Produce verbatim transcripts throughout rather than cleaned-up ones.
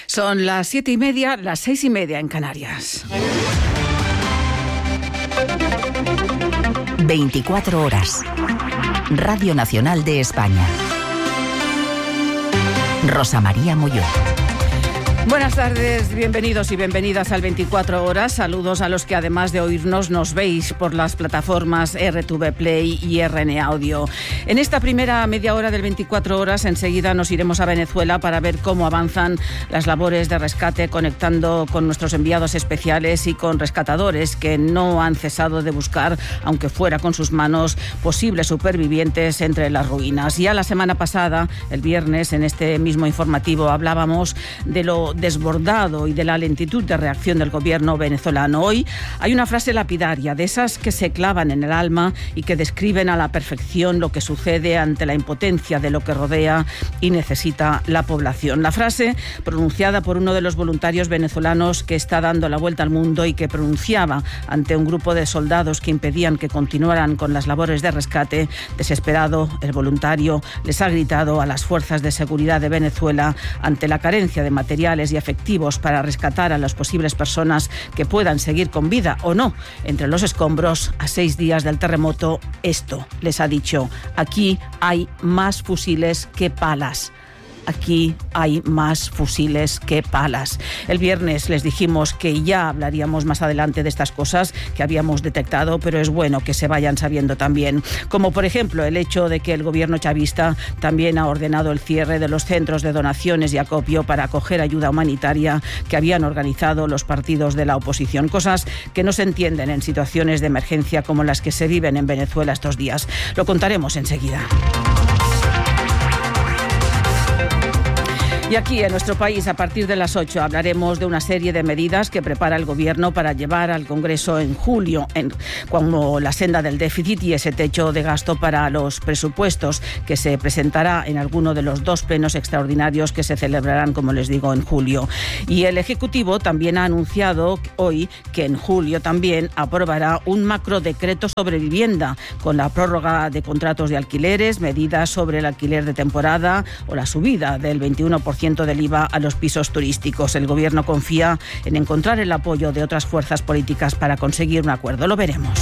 Son las siete y media, las seis y media en Canarias. veinticuatro horas. Radio Nacional de España. Rosa María Molló. Buenas tardes, bienvenidos y bienvenidas al veinticuatro horas. Saludos a los que además de oírnos nos veis por las plataformas R T V Play y R N Audio. En esta primera media hora del veinticuatro horas enseguida nos iremos a Venezuela para ver cómo avanzan las labores de rescate, conectando con nuestros enviados especiales y con rescatadores que no han cesado de buscar, aunque fuera con sus manos, posibles supervivientes entre las ruinas. Ya la semana pasada, el viernes, en este mismo informativo hablábamos de lo desbordado y de la lentitud de reacción del gobierno venezolano. Hoy hay una frase lapidaria, de esas que se clavan en el alma y que describen a la perfección lo que sucede ante la impotencia de lo que rodea y necesita la población. La frase, pronunciada por uno de los voluntarios venezolanos que está dando la vuelta al mundo y que pronunciaba ante un grupo de soldados que impedían que continuaran con las labores de rescate, desesperado, el voluntario les ha gritado a las fuerzas de seguridad de Venezuela ante la carencia de materiales y efectivos para rescatar a las posibles personas que puedan seguir con vida o no entre los escombros a seis días del terremoto. Esto les ha dicho: aquí hay más fusiles que palas. Aquí hay más fusiles que palas. El viernes les dijimos que ya hablaríamos más adelante de estas cosas que habíamos detectado, pero es bueno que se vayan sabiendo también. Como por ejemplo el hecho de que el gobierno chavista también ha ordenado el cierre de los centros de donaciones y acopio para acoger ayuda humanitaria que habían organizado los partidos de la oposición. Cosas que no se entienden en situaciones de emergencia como las que se viven en Venezuela estos días. Lo contaremos enseguida. Y aquí, en nuestro país, a partir de las ocho, hablaremos de una serie de medidas que prepara el Gobierno para llevar al Congreso en julio, en, como la senda del déficit y ese techo de gasto para los presupuestos, que se presentará en alguno de los dos plenos extraordinarios que se celebrarán, como les digo, en julio. Y el Ejecutivo también ha anunciado hoy que en julio también aprobará un macrodecreto sobre vivienda, con la prórroga de contratos de alquileres, medidas sobre el alquiler de temporada o la subida del veintiuno por ciento del I V A a los pisos turísticos. El Gobierno confía en encontrar el apoyo de otras fuerzas políticas para conseguir un acuerdo. Lo veremos.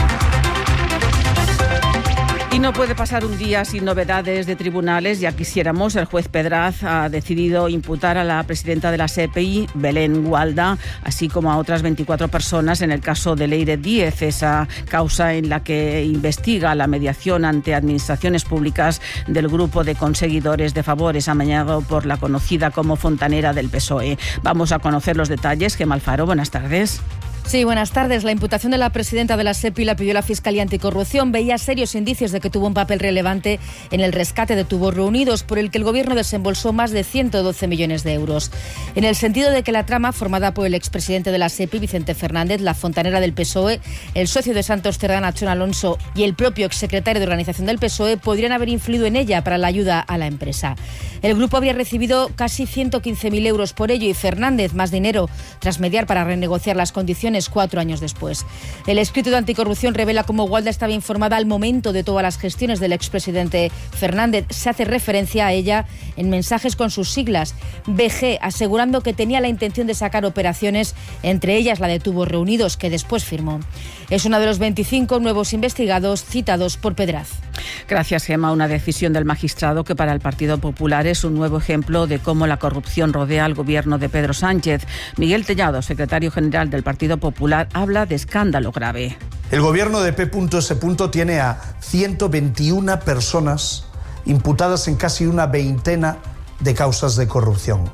Y no puede pasar un día sin novedades de tribunales. Ya quisiéramos. El juez Pedraz ha decidido imputar a la presidenta de la S E P I, Belén Gualda, así como a otras veinticuatro personas en el caso de Leire Díez, esa causa en la que investiga la mediación ante administraciones públicas del grupo de conseguidores de favores amañado por la conocida como fontanera del P S O E. Vamos a conocer los detalles. Gemma Alfaro, buenas tardes. Sí, buenas tardes. La imputación de la presidenta de la S E P I la pidió la Fiscalía Anticorrupción. Veía serios indicios de que tuvo un papel relevante en el rescate de Tubos Reunidos, por el que el Gobierno desembolsó más de ciento doce millones de euros. En el sentido de que la trama, formada por el expresidente de la S E P I, Vicente Fernández, la fontanera del P S O E, el socio de Santos Cerdán, Achón Alonso, y el propio exsecretario de organización del P S O E, podrían haber influido en ella para la ayuda a la empresa. El grupo había recibido casi ciento quince mil euros por ello y Fernández más dinero tras mediar para renegociar las condiciones cuatro años después. El escrito de anticorrupción revela cómo Gualda estaba informada al momento de todas las gestiones del expresidente Fernández. Se hace referencia a ella en mensajes con sus siglas B G, asegurando que tenía la intención de sacar operaciones, entre ellas la de Tubos Reunidos, que después firmó. Es uno de los veinticinco nuevos investigados citados por Pedraz. Gracias, Gemma. Una decisión del magistrado que para el Partido Popular es un nuevo ejemplo de cómo la corrupción rodea al gobierno de Pedro Sánchez. Miguel Tellado, secretario general del Partido Popular, habla de escándalo grave. El gobierno de P S tiene a ciento veintiuna personas imputadas en casi una veintena de causas de corrupción.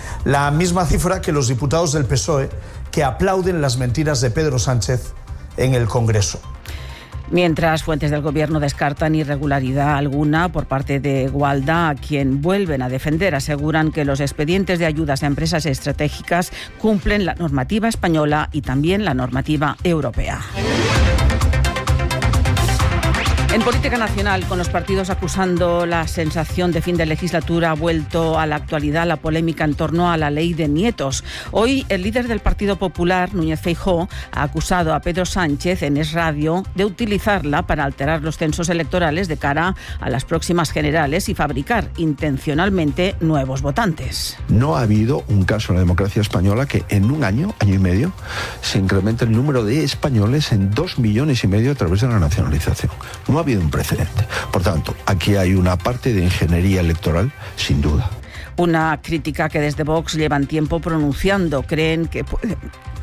La misma cifra que los diputados del P S O E que aplauden las mentiras de Pedro Sánchez en el Congreso. Mientras fuentes del Gobierno descartan irregularidad alguna por parte de Gualda, a quien vuelven a defender, aseguran que los expedientes de ayudas a empresas estratégicas cumplen la normativa española y también la normativa europea. En política nacional, con los partidos acusando la sensación de fin de legislatura, ha vuelto a la actualidad la polémica en torno a la ley de nietos. Hoy, el líder del Partido Popular, Núñez Feijóo, ha acusado a Pedro Sánchez en Es Radio de utilizarla para alterar los censos electorales de cara a las próximas generales y fabricar intencionalmente nuevos votantes. No ha habido un caso en la democracia española que en un año, año y medio, se incremente el número de españoles en dos millones y medio a través de la nacionalización. No ha habido un precedente. Por tanto, aquí hay una parte de ingeniería electoral, sin duda. Una crítica que desde Vox llevan tiempo pronunciando. Creen que puede...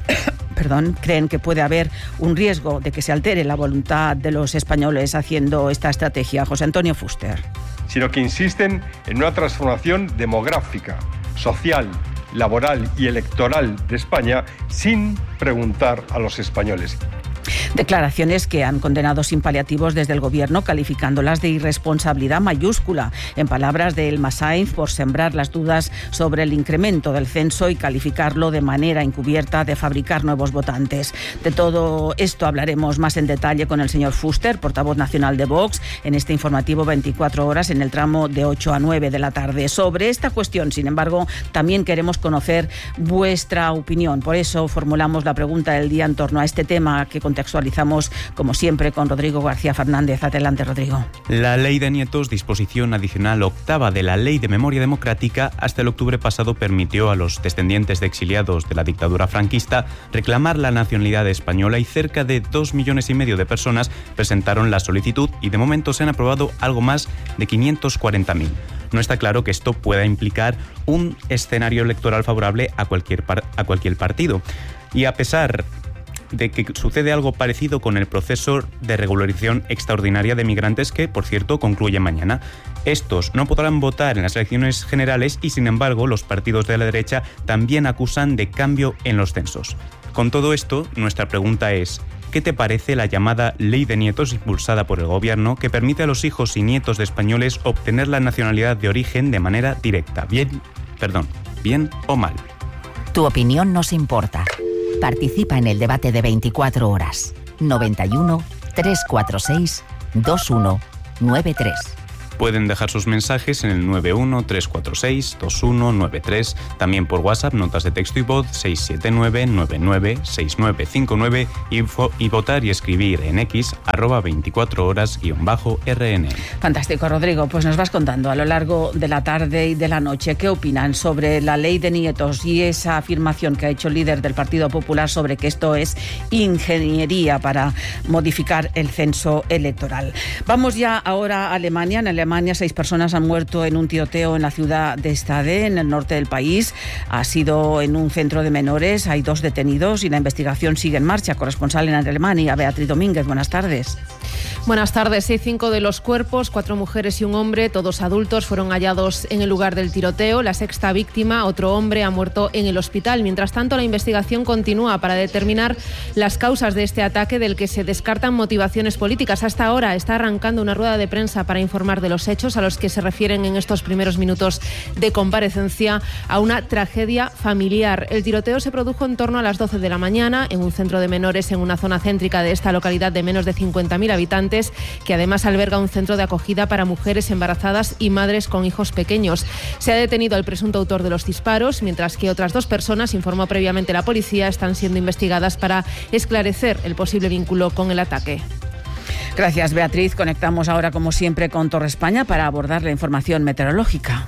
Perdón, creen que puede haber un riesgo de que se altere la voluntad de los españoles haciendo esta estrategia. José Antonio Fuster. Sino que insisten en una transformación demográfica, social, laboral y electoral de España sin preguntar a los españoles. Declaraciones que han condenado sin paliativos desde el Gobierno, calificándolas de irresponsabilidad mayúscula, en palabras de Elma Sainz, por sembrar las dudas sobre el incremento del censo y calificarlo de manera encubierta de fabricar nuevos votantes. De todo esto hablaremos más en detalle con el señor Fuster, portavoz nacional de Vox, en este informativo veinticuatro horas en el tramo de ocho a nueve de la tarde. Sobre esta cuestión, sin embargo, también queremos conocer vuestra opinión. Por eso formulamos la pregunta del día en torno a este tema que contextualizamos, como siempre, con Rodrigo García Fernández. Adelante, Rodrigo. La Ley de Nietos, disposición adicional octava de la Ley de Memoria Democrática, hasta el octubre pasado permitió a los descendientes de exiliados de la dictadura franquista reclamar la nacionalidad española y cerca de dos millones y medio de personas presentaron la solicitud y de momento se han aprobado algo más de quinientos cuarenta mil. No está claro que esto pueda implicar un escenario electoral favorable a cualquier, par- a cualquier partido. Y a pesar de que sucede algo parecido con el proceso de regularización extraordinaria de migrantes que, por cierto, concluye mañana. Estos no podrán votar en las elecciones generales y, sin embargo, los partidos de la derecha también acusan de cambio en los censos. Con todo esto, nuestra pregunta es: ¿qué te parece la llamada Ley de Nietos impulsada por el Gobierno, que permite a los hijos y nietos de españoles obtener la nacionalidad de origen de manera directa? Bien, perdón, bien o mal. Tu opinión nos importa. Participa en el debate de veinticuatro horas. noventa y uno, trescientos cuarenta y seis, veintiuno noventa y tres. Pueden dejar sus mensajes en el nueve uno, tres cuatro seis, dos uno nueve tres, también por WhatsApp, notas de texto y voz seis siete nueve, nueve nueve, seis nueve cinco nueve y, y votar y escribir en X, arroba veinticuatro horas guión bajo R N. Fantástico, Rodrigo. Pues nos vas contando a lo largo de la tarde y de la noche qué opinan sobre la Ley de Nietos y esa afirmación que ha hecho el líder del Partido Popular sobre que esto es ingeniería para modificar el censo electoral. Vamos ya ahora a Alemania. En Alemania Alemania, seis personas han muerto en un tiroteo en la ciudad de Stade, en el norte del país. Ha sido en un centro de menores. Hay dos detenidos y la investigación sigue en marcha. Corresponsal en Alemania, Beatriz Domínguez, buenas tardes. Buenas tardes. Sí, cinco de los cuerpos, cuatro mujeres y un hombre, todos adultos, fueron hallados en el lugar del tiroteo. La sexta víctima, otro hombre, ha muerto en el hospital. Mientras tanto, la investigación continúa para determinar las causas de este ataque, del que se descartan motivaciones políticas. Hasta ahora está arrancando una rueda de prensa para informar de los hechos, a los que se refieren en estos primeros minutos de comparecencia a una tragedia familiar. El tiroteo se produjo en torno a las doce de la mañana en un centro de menores en una zona céntrica de esta localidad de menos de cincuenta mil habitantes, que además alberga un centro de acogida para mujeres embarazadas y madres con hijos pequeños. Se ha detenido al presunto autor de los disparos, mientras que otras dos personas, informó previamente la policía, están siendo investigadas para esclarecer el posible vínculo con el ataque. Gracias, Beatriz. Conectamos ahora, como siempre, con Torre España para abordar la información meteorológica.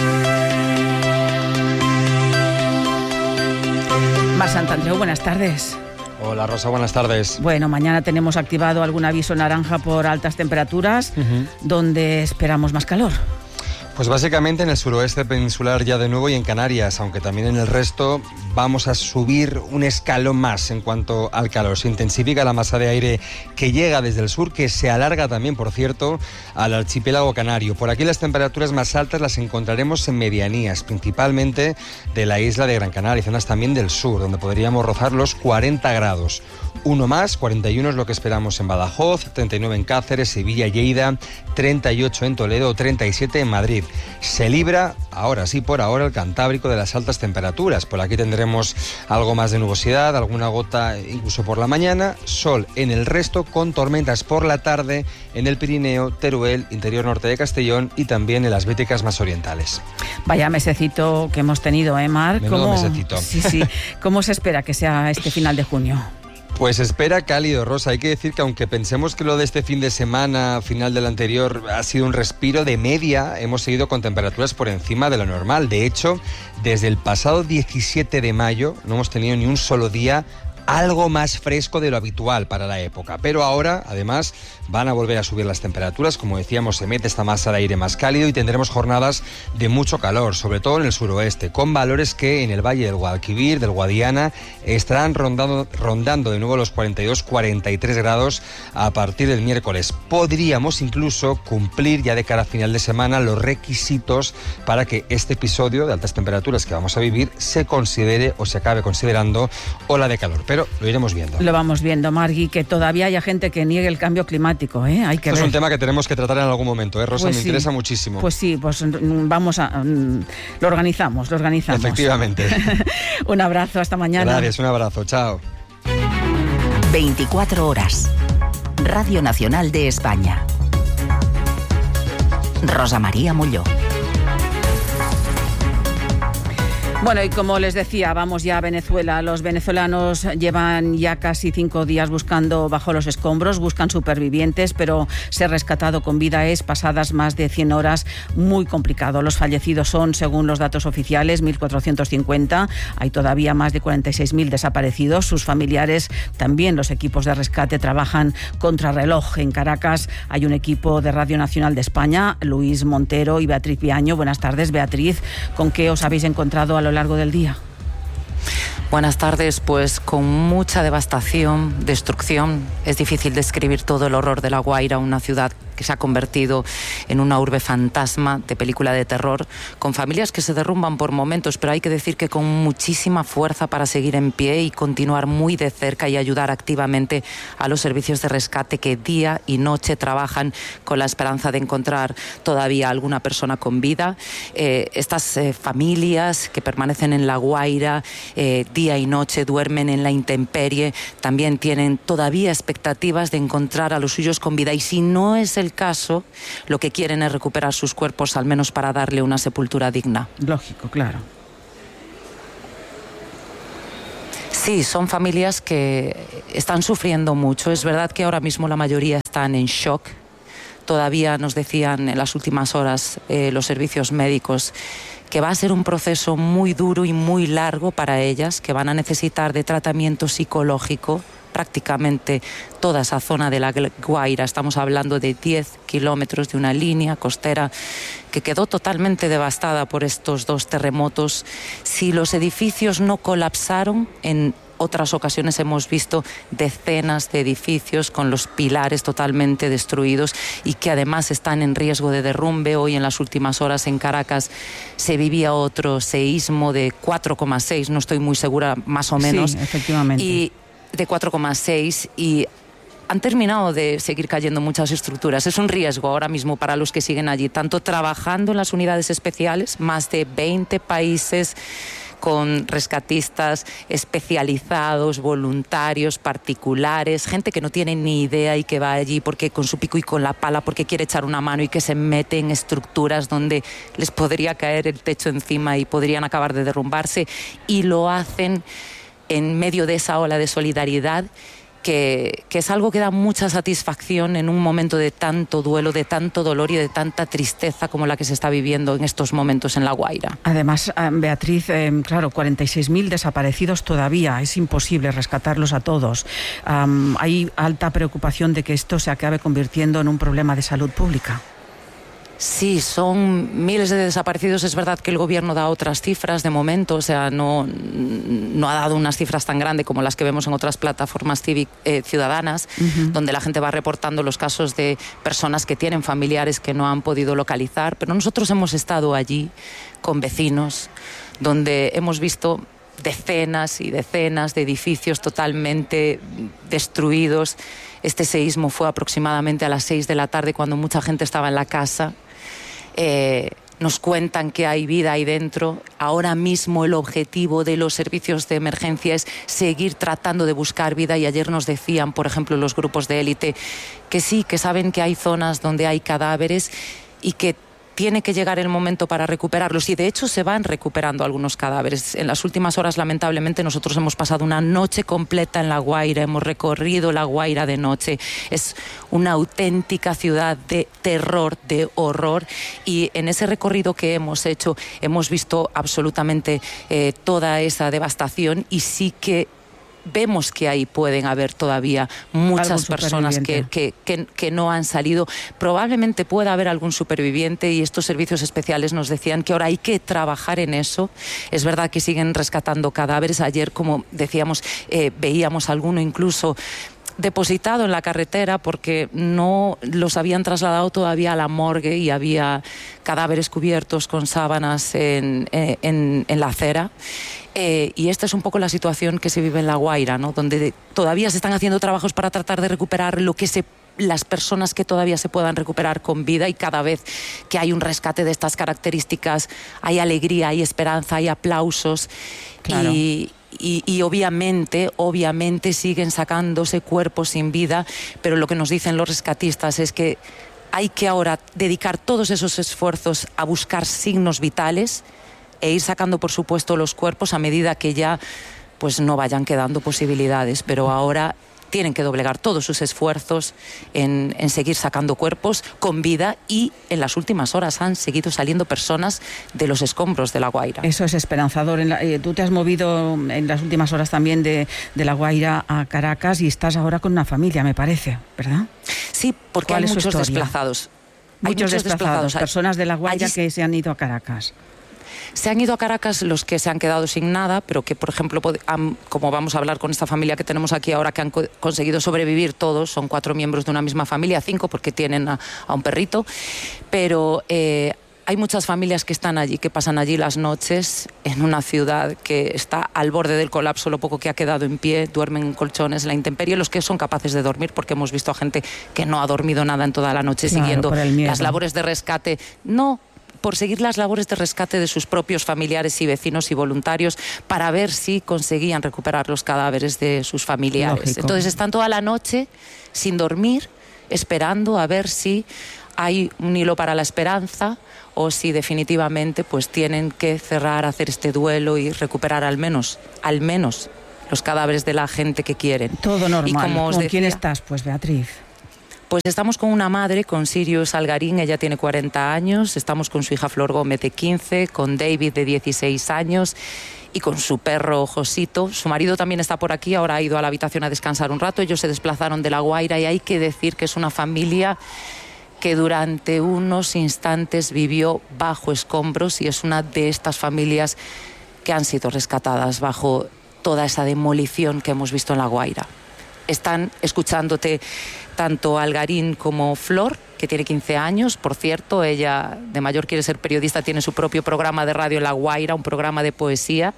Mar Santandreu, buenas tardes. Hola, Rosa, buenas tardes. Bueno, mañana tenemos activado algún aviso naranja por altas temperaturas, uh-huh. donde esperamos más calor. Pues básicamente en el suroeste peninsular ya de nuevo y en Canarias, aunque también en el resto vamos a subir un escalón más en cuanto al calor. Se intensifica la masa de aire que llega desde el sur, que se alarga también, por cierto, al archipiélago canario. Por aquí las temperaturas más altas las encontraremos en medianías, principalmente de la isla de Gran Canaria y zonas también del sur, donde podríamos rozar los cuarenta grados. Uno más, cuarenta y uno es lo que esperamos en Badajoz, treinta y nueve en Cáceres, Sevilla, Lleida, treinta y ocho en Toledo, treinta y siete en Madrid. Se libra, ahora sí, por ahora, el Cantábrico de las altas temperaturas. Por aquí tendremos algo más de nubosidad, alguna gota incluso por la mañana, sol en el resto, con tormentas por la tarde en el Pirineo, Teruel, interior norte de Castellón y también en las Béticas más orientales. Vaya mesecito que hemos tenido, ¿eh, Mar? Menudo ¿Cómo, mesecito. Sí, sí. ¿Cómo se espera que sea este final de junio? Pues espera cálido, Rosa. Hay que decir que aunque pensemos que lo de este fin de semana, final del anterior, ha sido un respiro, de media hemos seguido con temperaturas por encima de lo normal. De hecho, desde el pasado diecisiete de mayo no hemos tenido ni un solo día algo más fresco de lo habitual para la época. Pero ahora, además, van a volver a subir las temperaturas. Como decíamos, se mete esta masa de aire más cálido y tendremos jornadas de mucho calor, sobre todo en el suroeste, con valores que en el Valle del Guadalquivir, del Guadiana, estarán rondando, rondando de nuevo los cuarenta y dos a cuarenta y tres grados a partir del miércoles. Podríamos incluso cumplir ya de cara a final de semana los requisitos para que este episodio de altas temperaturas que vamos a vivir se considere o se acabe considerando ola de calor. Pero lo iremos viendo. Lo vamos viendo, Margui, que todavía haya gente que niegue el cambio climático, ¿eh? Hay que Esto ver. Es un tema que tenemos que tratar en algún momento, ¿eh, Rosa? Pues Me sí. interesa muchísimo. Pues sí, pues vamos a... Lo organizamos, lo organizamos. Efectivamente. Un abrazo, hasta mañana. Gracias, un abrazo, chao. veinticuatro horas. Radio Nacional de España. Rosa María Molló. Bueno, y como les decía, vamos ya a Venezuela. Los venezolanos llevan ya casi cinco días buscando bajo los escombros, buscan supervivientes, pero ser rescatado con vida es, pasadas más de cien horas, muy complicado. Los fallecidos son, según los datos oficiales, mil cuatrocientos cincuenta. Hay todavía más de cuarenta y seis mil desaparecidos. Sus familiares, también los equipos de rescate, trabajan contrarreloj. En Caracas hay un equipo de Radio Nacional de España, Luis Montero y Beatriz Viaño. Buenas tardes, Beatriz. ¿Con qué os habéis encontrado a lo largo del día? Buenas tardes, pues con mucha devastación, destrucción. Es difícil describir todo el horror de La Guaira, una ciudad que se ha convertido en una urbe fantasma de película de terror, con familias que se derrumban por momentos, pero hay que decir que con muchísima fuerza para seguir en pie y continuar muy de cerca y ayudar activamente a los servicios de rescate que día y noche trabajan con la esperanza de encontrar todavía alguna persona con vida. Eh, estas eh, familias que permanecen en La Guaira eh, día y noche, duermen en la intemperie, también tienen todavía expectativas de encontrar a los suyos con vida, y si no es el caso, lo que quieren es recuperar sus cuerpos, al menos para darle una sepultura digna. Lógico, claro. Sí, son familias que están sufriendo mucho. Es verdad que ahora mismo la mayoría están en shock. Todavía nos decían en las últimas horas eh, los servicios médicos que va a ser un proceso muy duro y muy largo para ellas, que van a necesitar de tratamiento psicológico prácticamente toda esa zona de La Guaira. Estamos hablando de diez kilómetros de una línea costera que quedó totalmente devastada por estos dos terremotos. Si los edificios no colapsaron, en otras ocasiones hemos visto decenas de edificios con los pilares totalmente destruidos y que además están en riesgo de derrumbe. Hoy, en las últimas horas, en Caracas se vivía otro seísmo de cuatro coma seis, no estoy muy segura, más o menos. Sí, efectivamente. Y de cuatro coma seis, y han terminado de seguir cayendo muchas estructuras. Es un riesgo ahora mismo para los que siguen allí, tanto trabajando en las unidades especiales, más de veinte países con rescatistas especializados, voluntarios, particulares, gente que no tiene ni idea y que va allí porque con su pico y con la pala porque quiere echar una mano, y que se mete en estructuras donde les podría caer el techo encima y podrían acabar de derrumbarse, y lo hacen en medio de esa ola de solidaridad que, que es algo que da mucha satisfacción en un momento de tanto duelo, de tanto dolor y de tanta tristeza como la que se está viviendo en estos momentos en La Guaira. Además, Beatriz, eh, claro, cuarenta y seis mil desaparecidos todavía, es imposible rescatarlos a todos. Um, hay alta preocupación de que esto se acabe convirtiendo en un problema de salud pública. Sí, son miles de desaparecidos. Es verdad que el gobierno da otras cifras de momento, o sea, no, no ha dado unas cifras tan grandes como las que vemos en otras plataformas cívic, eh, ciudadanas, uh-huh. donde la gente va reportando los casos de personas que tienen familiares que no han podido localizar, pero nosotros hemos estado allí con vecinos, donde hemos visto decenas y decenas de edificios totalmente destruidos. Este seísmo fue aproximadamente a las seis de la tarde, cuando mucha gente estaba en la casa. Eh, nos cuentan que hay vida ahí dentro. Ahora mismo el objetivo de los servicios de emergencia es seguir tratando de buscar vida, y ayer nos decían, por ejemplo, los grupos de élite, que sí, que saben que hay zonas donde hay cadáveres y que tiene que llegar el momento para recuperarlos, y de hecho se van recuperando algunos cadáveres. En las últimas horas, lamentablemente, nosotros hemos pasado una noche completa en La Guaira, hemos recorrido La Guaira de noche. Es una auténtica ciudad de terror, de horror, y en ese recorrido que hemos hecho hemos visto absolutamente eh, toda esa devastación, y sí que vemos que ahí pueden haber todavía muchas personas que, que, que, que no han salido. Probablemente pueda haber algún superviviente, y estos servicios especiales nos decían que ahora hay que trabajar en eso. Es verdad que siguen rescatando cadáveres. Ayer, como decíamos, eh, veíamos alguno incluso depositado en la carretera porque no los habían trasladado todavía a la morgue y había cadáveres cubiertos con sábanas en, en, en la acera. Eh, y esta es un poco la situación que se vive en La Guaira, ¿no? Donde todavía se están haciendo trabajos para tratar de recuperar lo que se las personas que todavía se puedan recuperar con vida, y cada vez que hay un rescate de estas características hay alegría, hay esperanza, hay aplausos. Claro. y Y, y obviamente, obviamente siguen sacándose cuerpos sin vida, pero lo que nos dicen los rescatistas es que hay que ahora dedicar todos esos esfuerzos a buscar signos vitales e ir sacando, por supuesto, los cuerpos a medida que ya pues no vayan quedando posibilidades, pero ahora tienen que doblegar todos sus esfuerzos en, en seguir sacando cuerpos con vida, y en las últimas horas han seguido saliendo personas de los escombros de La Guaira. Eso es esperanzador. En la, eh, tú te has movido en las últimas horas también de, de La Guaira a Caracas, y estás ahora con una familia, me parece, ¿verdad? Sí, porque hay muchos desplazados. Muchos, muchos desplazados, desplazados, personas de La Guaira Allí... que se han ido a Caracas. Se han ido a Caracas los que se han quedado sin nada, pero que, por ejemplo, han, como vamos a hablar con esta familia que tenemos aquí ahora, que han co- conseguido sobrevivir todos, son cuatro miembros de una misma familia, cinco porque tienen a, a un perrito, pero eh, hay muchas familias que están allí, que pasan allí las noches en una ciudad que está al borde del colapso, lo poco que ha quedado en pie, duermen en colchones, la intemperie, los que son capaces de dormir, porque hemos visto a gente que no ha dormido nada en toda la noche, claro, siguiendo las labores de rescate. No por seguir las labores de rescate de sus propios familiares y vecinos y voluntarios, para ver si conseguían recuperar los cadáveres de sus familiares. Lógico. Entonces están toda la noche sin dormir, esperando a ver si hay un hilo para la esperanza, o si definitivamente pues tienen que cerrar, hacer este duelo y recuperar al menos, al menos los cadáveres de la gente que quieren. Todo normal. Y como os ¿Con decía, quién estás, pues, Beatriz? Pues estamos con una madre, con Sirius Algarín, ella tiene cuarenta años, estamos con su hija Flor Gómez de quince, con David de dieciséis años y con su perro Josito. Su marido también está por aquí, ahora ha ido a la habitación a descansar un rato. Ellos se desplazaron de La Guaira, y hay que decir que es una familia que durante unos instantes vivió bajo escombros, y es una de estas familias que han sido rescatadas bajo toda esa demolición que hemos visto en La Guaira. Están escuchándote tanto Algarín como Flor, que tiene quince años, por cierto, ella de mayor quiere ser periodista, tiene su propio programa de radio en La Guaira, un programa de poesía,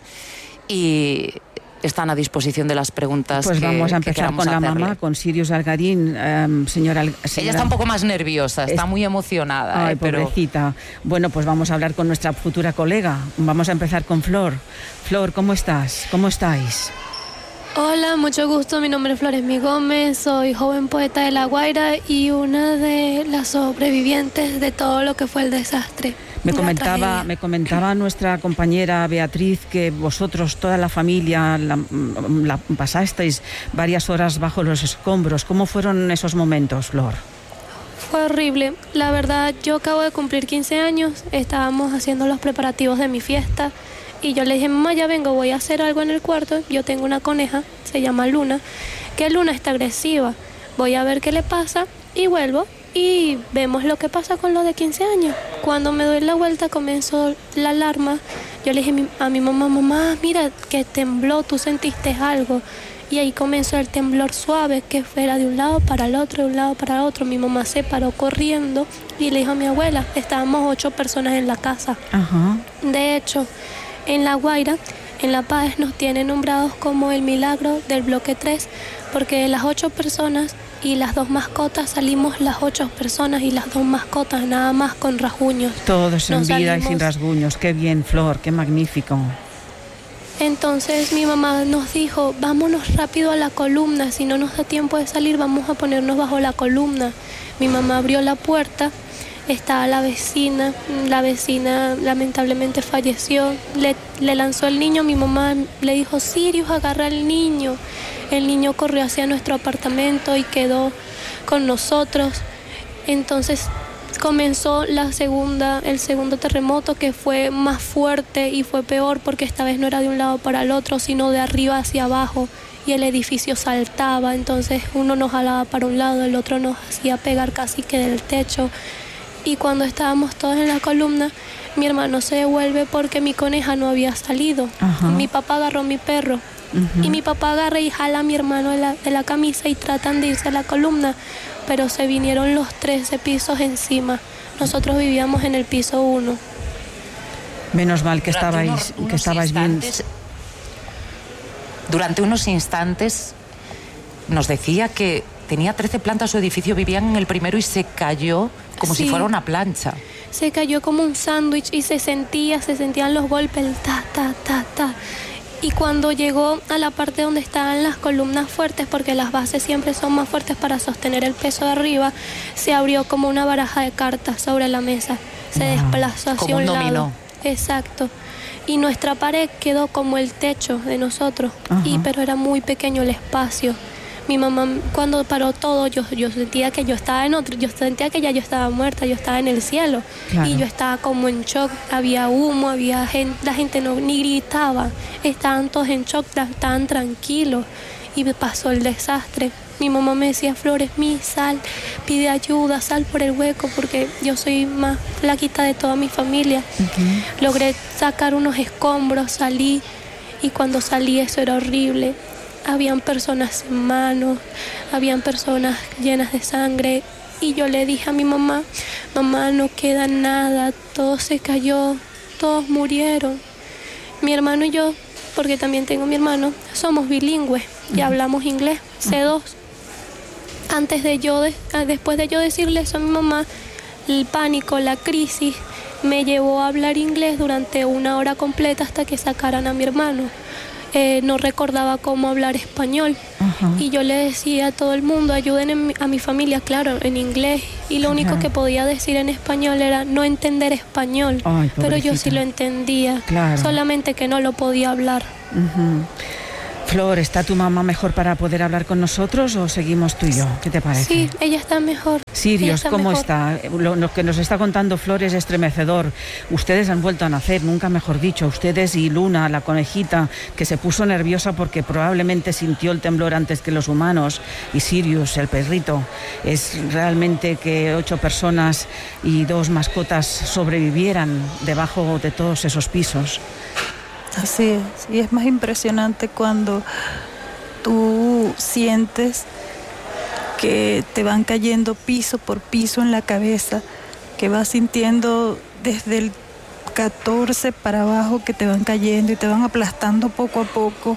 y están a disposición de las preguntas. Pues que, vamos a empezar con la hacerle. mamá, con Sirius Algarín, um, señora, señora. Ella está un poco más nerviosa, está es... muy emocionada. Ay, eh, pero... pobrecita. Bueno, pues vamos a hablar con nuestra futura colega. Vamos a empezar con Flor. Flor, ¿cómo estás? ¿Cómo estáis? Hola, mucho gusto. Mi nombre es Floresmi Gómez, soy joven poeta de La Guaira y una de las sobrevivientes de todo lo que fue el desastre. Me comentaba, me comentaba nuestra compañera Beatriz que vosotros, toda la familia, la, la pasasteis varias horas bajo los escombros. ¿Cómo fueron esos momentos, Flor? Fue horrible. La verdad, yo acabo de cumplir quince años, estábamos haciendo los preparativos de mi fiesta. Y yo le dije, mamá, ya vengo, voy a hacer algo en el cuarto. Yo tengo una coneja, se llama Luna, que Luna está agresiva. Voy a ver qué le pasa y vuelvo y vemos lo que pasa con lo de quince años. Cuando me doy la vuelta comenzó la alarma. Yo le dije a mi mamá, mamá, mira que tembló, tú sentiste algo. Y ahí comenzó el temblor suave, que fuera de un lado para el otro, de un lado para el otro. Mi mamá se paró corriendo y le dijo a mi abuela, estábamos ocho personas en la casa. Ajá. De hecho, en La Guaira, en La Paz, nos tienen nombrados como el milagro del bloque tres, porque de las ocho personas, y las dos mascotas salimos las ocho personas y las dos mascotas nada más con rasguños. Todos en Nos vida salimos. y sin rasguños. Qué bien, Flor, qué magnífico. Entonces mi mamá nos dijo, vámonos rápido a la columna, si no nos da tiempo de salir vamos a ponernos bajo la columna. Mi mamá abrió la puerta, estaba la vecina, la vecina lamentablemente falleció, le, le lanzó el niño, mi mamá le dijo, Sirius, agarra al niño. El niño corrió hacia nuestro apartamento y quedó con nosotros. Entonces comenzó la segunda, el segundo terremoto, que fue más fuerte y fue peor porque esta vez no era de un lado para el otro, sino de arriba hacia abajo, y el edificio saltaba, entonces uno nos jalaba para un lado, el otro nos hacía pegar casi que del techo. Y cuando estábamos todos en la columna, mi hermano se devuelve porque mi coneja no había salido. Ajá. Mi papá agarró a mi perro. Uh-huh. Y mi papá agarra y jala a mi hermano de la, de la camisa y tratan de irse a la columna, pero se vinieron los trece pisos encima. Nosotros vivíamos en el piso uno. Menos mal que Durante estabais, unos, unos que estabais bien. Durante unos instantes nos decía que tenía trece plantas su edificio, vivían en el primero y se cayó como Sí. si fuera una plancha. Se cayó como un sándwich y se sentía, se sentían los golpes, el ta, ta, ta, ta. Y cuando llegó a la parte donde estaban las columnas fuertes, porque las bases siempre son más fuertes para sostener el peso de arriba, se abrió como una baraja de cartas sobre la mesa. Se Wow. desplazó hacia Como un un lado. dominó. Exacto. Y nuestra pared quedó como el techo de nosotros. Ajá. Y pero era muy pequeño el espacio. Mi mamá, cuando paró todo, yo, yo sentía que yo estaba en otro, yo sentía que ya yo estaba muerta, yo estaba en el cielo. Claro. Y yo estaba como en shock, había humo, había gente, la gente no ni gritaba, estaban todos en shock, estaban tranquilos. Y me pasó el desastre. Mi mamá me decía, Flores, mi sal, pide ayuda, sal por el hueco, porque yo soy más flaquita de toda mi familia. Uh-huh. Logré sacar unos escombros, salí, y cuando salí eso era horrible. Habían personas sin manos, habían personas llenas de sangre, y yo le dije a mi mamá, mamá, no queda nada, todo se cayó, todos murieron. Mi hermano y yo, porque también tengo mi hermano, somos bilingües y hablamos inglés, C dos. Antes de yo, de, después de yo decirle eso a mi mamá, el pánico, la crisis, me llevó a hablar inglés durante una hora completa hasta que sacaran a mi hermano. Eh, no recordaba cómo hablar español. Ajá. Y yo le decía a todo el mundo, ayuden en mi, a mi familia, claro, en inglés. Y lo único Ajá. que podía decir en español era no entender español. Ay, pero yo sí pobrecita. lo entendía, Claro. solamente que no lo podía hablar. Uh-huh. Flor, ¿está tu mamá mejor para poder hablar con nosotros o seguimos tú y yo? ¿Qué te parece? Sí, ella está mejor. Ella Sirius, está ¿cómo mejor. está? Lo, lo que nos está contando Flor es estremecedor. Ustedes han vuelto a nacer, nunca mejor dicho. Ustedes y Luna, la conejita, que se puso nerviosa porque probablemente sintió el temblor antes que los humanos. Y Sirius, el perrito. Es realmente que ocho personas y dos mascotas sobrevivieran debajo de todos esos pisos. Así es, y es más impresionante cuando tú sientes que te van cayendo piso por piso en la cabeza, que vas sintiendo desde el catorce para abajo que te van cayendo y te van aplastando poco a poco,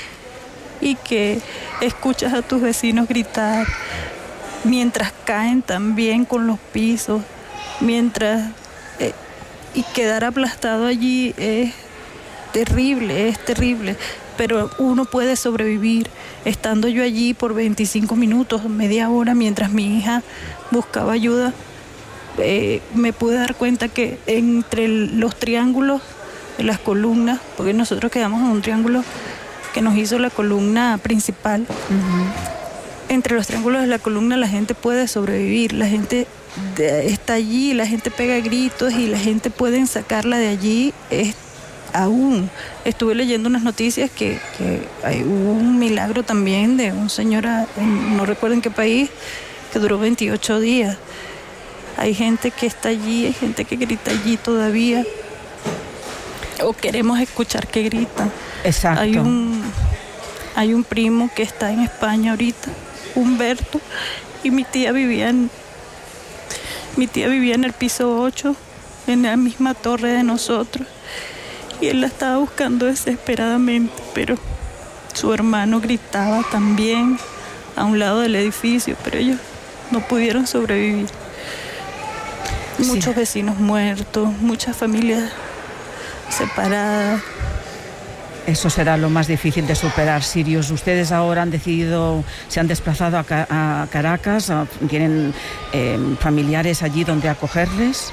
y que escuchas a tus vecinos gritar mientras caen también con los pisos, mientras eh, y quedar aplastado allí es terrible, es terrible, pero uno puede sobrevivir. Estando yo allí por veinticinco minutos, media hora, mientras mi hija buscaba ayuda, eh, me pude dar cuenta que entre el- los triángulos de las columnas, porque nosotros quedamos en un triángulo que nos hizo la columna principal, Uh-huh. entre los triángulos de la columna la gente puede sobrevivir, la gente de- está allí, la gente pega gritos y la gente puede sacarla de allí. Es, aún estuve leyendo unas noticias que, que hay, hubo un milagro también de un señor, a- en- no recuerdo en qué país, que duró veintiocho días. Hay gente que está allí, hay gente que grita allí todavía, o queremos escuchar que gritan. Exacto. Hay un, hay un primo que está en España ahorita, Humberto, y mi tía vivía en, mi tía vivía en el piso ocho, en la misma torre de nosotros, y él la estaba buscando desesperadamente, pero su hermano gritaba también, a un lado del edificio, pero ellos no pudieron sobrevivir. Sí. Muchos vecinos muertos, muchas familias separadas. Eso será lo más difícil de superar, Sirius. Ustedes ahora han decidido, se han desplazado a, a Caracas, a, ¿tienen eh, familiares allí donde acogerles?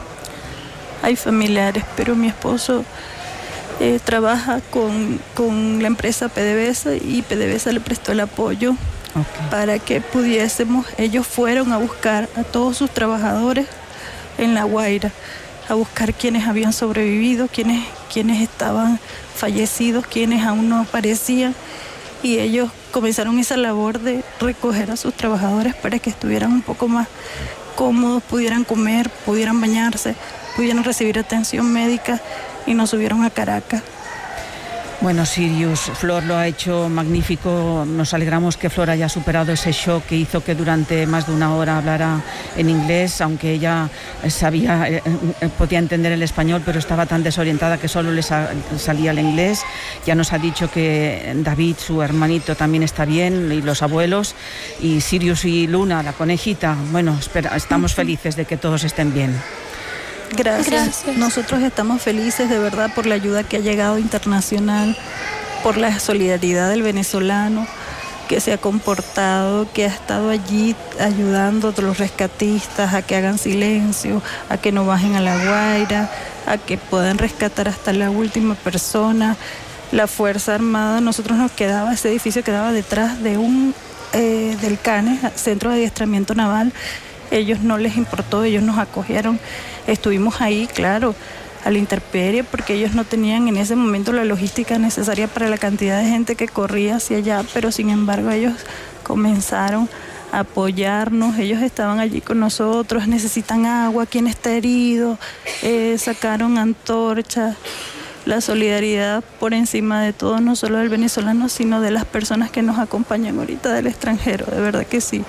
Hay familiares, pero mi esposo eh, trabaja con, con la empresa PDVSA y PDVSA le prestó el apoyo okay. para que pudiésemos. Ellos fueron a buscar a todos sus trabajadores en La Guaira, a buscar quienes habían sobrevivido, quienes, quienes estaban fallecidos, quienes aún no aparecían, y ellos comenzaron esa labor de recoger a sus trabajadores para que estuvieran un poco más cómodos, pudieran comer, pudieran bañarse, pudieran recibir atención médica, y nos subieron a Caracas. Bueno, Sirius, Flor lo ha hecho magnífico. Nos alegramos que Flor haya superado ese shock que hizo que durante más de una hora hablara en inglés, aunque ella sabía, eh, podía entender el español, pero estaba tan desorientada que solo le sa- salía el inglés. Ya nos ha dicho que David, su hermanito, también está bien, y los abuelos, y Sirius y Luna, la conejita. Bueno, espera, estamos felices de que todos estén bien. Gracias. Gracias. Nosotros estamos felices de verdad por la ayuda que ha llegado internacional, por la solidaridad del venezolano que se ha comportado, que ha estado allí ayudando a los rescatistas a que hagan silencio, a que no bajen a La Guaira, a que puedan rescatar hasta la última persona. La Fuerza Armada, nosotros nos quedaba, ese edificio quedaba detrás de un eh, del CANES, Centro de Adiestramiento Naval. Ellos no les importó, ellos nos acogieron. Estuvimos ahí, claro, a la intemperie, porque ellos no tenían en ese momento la logística necesaria para la cantidad de gente que corría hacia allá, pero sin embargo ellos comenzaron a apoyarnos, ellos estaban allí con nosotros, necesitan agua, quién está herido, eh, sacaron antorchas. La solidaridad por encima de todo, no solo del venezolano, sino de las personas que nos acompañan ahorita del extranjero, de verdad que sí.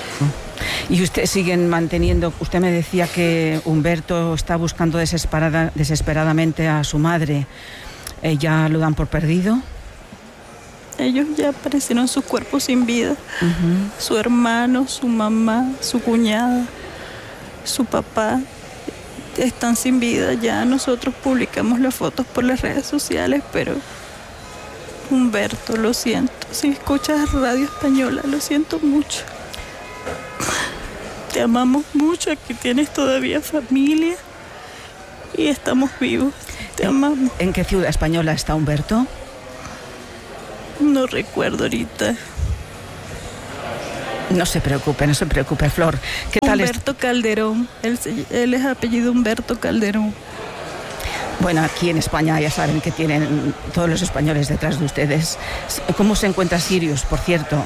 Y ustedes siguen manteniendo, usted me decía que Humberto está buscando desesperada, desesperadamente a su madre. Eh, ¿Ya lo dan por perdido? Ellos ya aparecieron sus cuerpos sin vida. Uh-huh. Su hermano, su mamá, su cuñada, su papá están sin vida. Ya nosotros publicamos las fotos por las redes sociales, pero Humberto, lo siento. Si escuchas Radio Española, lo siento mucho. Te amamos mucho, aquí tienes todavía familia y estamos vivos. Te amamos. ¿En qué ciudad española está Humberto? No recuerdo ahorita. No se preocupe, no se preocupe, Flor. ¿Qué tal? Humberto es? Calderón, él, él es apellido Humberto Calderón. Bueno, aquí en España ya saben que tienen todos los españoles detrás de ustedes. ¿Cómo se encuentra Sirius, por cierto?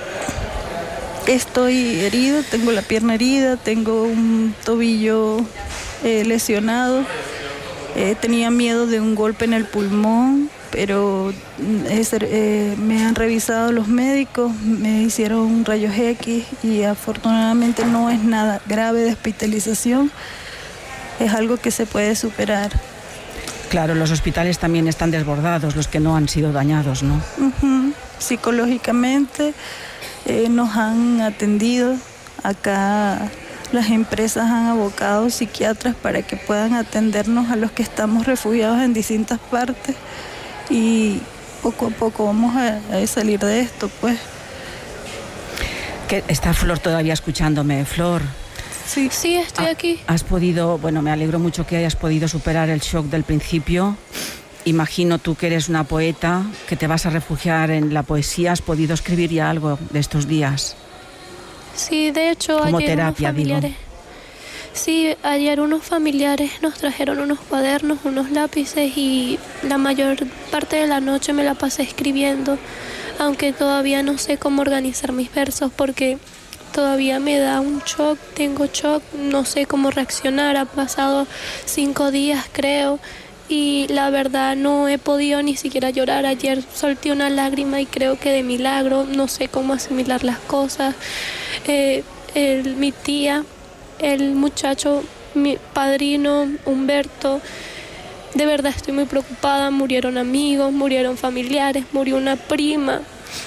Estoy herido, tengo la pierna herida, tengo un tobillo eh, lesionado. Eh, tenía miedo de un golpe en el pulmón, pero es, eh, me han revisado los médicos, me hicieron rayos X y afortunadamente no es nada grave de hospitalización. Es algo que se puede superar. Claro, los hospitales también están desbordados, los que no han sido dañados, ¿no? Uh-huh. Psicológicamente eh, nos han atendido. Acá las empresas han abocado psiquiatras para que puedan atendernos a los que estamos refugiados en distintas partes, y poco a poco vamos a, a salir de esto, pues. ¿Qué, está Flor todavía escuchándome? Flor. Sí, sí, estoy ha, aquí. Has podido, bueno, me alegro mucho que hayas podido superar el shock del principio. Imagino tú que eres una poeta, que te vas a refugiar en la poesía. ¿Has podido escribir ya algo de estos días? Sí, de hecho, como ayer terapia, unos familiares, digo. Sí, ayer unos familiares nos trajeron unos cuadernos, unos lápices, y la mayor parte de la noche me la pasé escribiendo, aunque todavía no sé cómo organizar mis versos porque todavía me da un shock, tengo shock, no sé cómo reaccionar. Ha pasado cinco días, creo, y la verdad no he podido ni siquiera llorar. Ayer solté una lágrima y creo que de milagro, no sé cómo asimilar las cosas. Eh, el, mi tía, el muchacho, mi padrino Humberto, de verdad estoy muy preocupada. Murieron amigos, murieron familiares, murió una prima,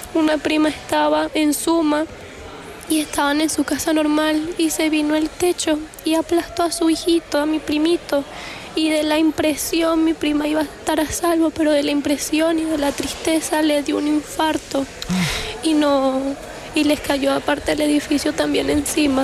una prima estaba en Suma y estaban en su casa normal y se vino el techo y aplastó a su hijito, a mi primito. Y de la impresión, mi prima iba a estar a salvo, pero de la impresión y de la tristeza le dio un infarto y no y les cayó aparte el edificio también encima.